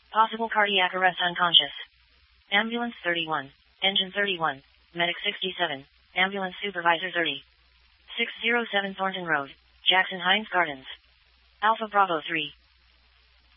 Possible cardiac arrest unconscious. Ambulance 31. Engine 31. Medic 67. Ambulance Supervisor 30. 607 Thornton Road, Jackson Heights Gardens. Alpha Bravo 3.